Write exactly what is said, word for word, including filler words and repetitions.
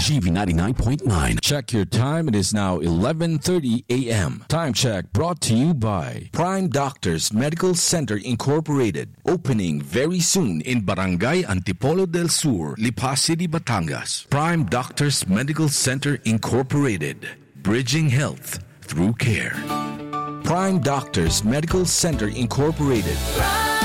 G V ninety-nine point nine. Check your time. It is now eleven thirty a.m. Time check brought to you by Prime Doctors Medical Center Incorporated. Opening very soon in Barangay Antipolo del Sur, Lipa City, Batangas. Prime Doctors Medical Center Incorporated. Bridging health through care. Prime Doctors Medical Center Incorporated.